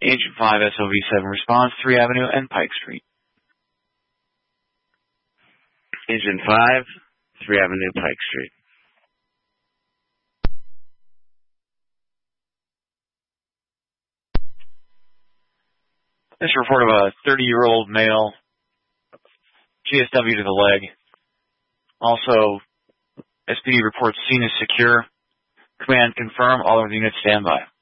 Agent 5, SOV7 response, 3 Avenue and Pike Street. Agent 5, 3 Avenue, Pike Street. This report of a 30-year-old male, GSW to the leg. Also, SPD reports scene is secure. Command confirm, all of the units stand by.